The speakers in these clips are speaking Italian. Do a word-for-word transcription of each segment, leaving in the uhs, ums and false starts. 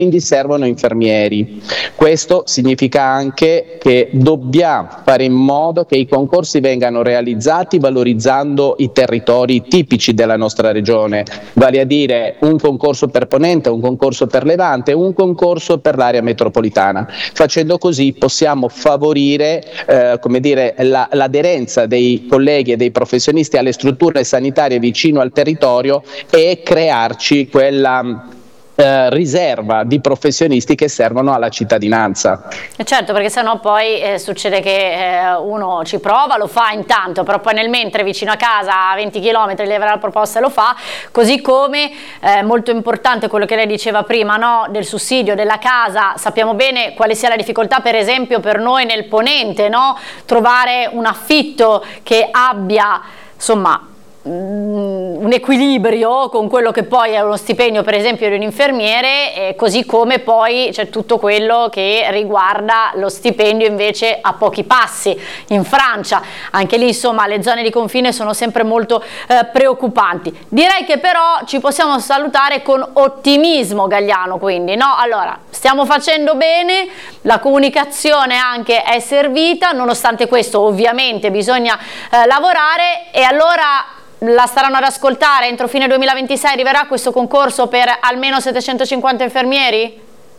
quindi servono infermieri. Questo significa anche che dobbiamo fare in modo che i concorsi vengano realizzati valorizzando i territori tipici della nostra regione, vale a dire un concorso per Ponente, un concorso per Levante, un concorso per l'area metropolitana. Facendo così possiamo favorire eh, come dire, la, l'aderenza dei colleghi e dei professionisti alle strutture sanitarie vicino al territorio e crearci quella Eh, riserva di professionisti che servono alla cittadinanza. E certo, perché sennò poi eh, succede che eh, uno ci prova, lo fa intanto, però poi nel mentre vicino a casa a venti chilometri leva la proposta e lo fa, così come eh, molto importante quello che lei diceva prima, no? Del sussidio della casa. Sappiamo bene quale sia la difficoltà per esempio per noi nel Ponente, no? Trovare un affitto che abbia insomma un equilibrio con quello che poi è uno stipendio per esempio di un infermiere, eh, così come poi c'è tutto quello che riguarda lo stipendio invece a pochi passi in Francia. Anche lì insomma le zone di confine sono sempre molto eh, preoccupanti. Direi che però ci possiamo salutare con ottimismo, Gagliano, quindi no? Allora, stiamo facendo bene, la comunicazione anche è servita, nonostante questo ovviamente bisogna eh, lavorare, e allora la staranno ad ascoltare. Entro fine duemilaventisei arriverà questo concorso per almeno settecentocinquanta infermieri?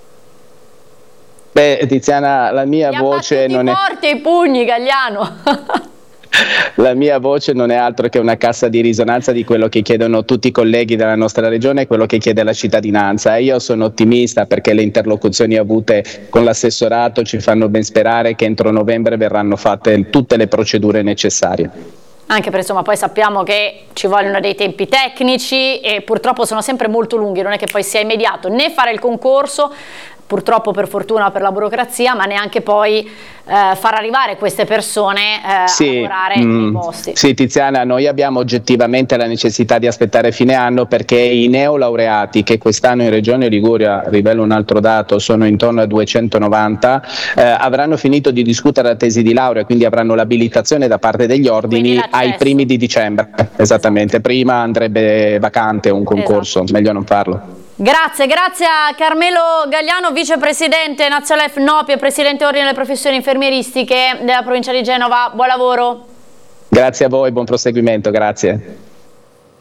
Beh, Tiziana, la mia Li voce non è forte i pugni, Gagliano. La mia voce non è altro che una cassa di risonanza di quello che chiedono tutti i colleghi della nostra regione e quello che chiede la cittadinanza. E io sono ottimista perché le interlocuzioni avute con l'assessorato ci fanno ben sperare che entro novembre verranno fatte tutte le procedure necessarie. Anche perché insomma poi sappiamo che ci vogliono dei tempi tecnici e purtroppo sono sempre molto lunghi, non è che poi sia immediato né fare il concorso, purtroppo per fortuna per la burocrazia, ma neanche poi eh, far arrivare queste persone eh, sì, a lavorare mm, nei posti. Sì, Tiziana, noi abbiamo oggettivamente la necessità di aspettare fine anno perché i neolaureati che quest'anno in Regione Liguria, rivelo un altro dato, sono intorno a duecentonovanta, eh, avranno finito di discutere la tesi di laurea, quindi avranno l'abilitazione da parte degli ordini ai primi di dicembre. Esattamente, prima andrebbe vacante un concorso, esatto. Meglio non farlo. Grazie, grazie a Carmelo Gagliano, vicepresidente nazionale F N O P I e presidente ordine delle professioni infermieristiche della provincia di Genova. Buon lavoro. Grazie a voi, buon proseguimento, grazie.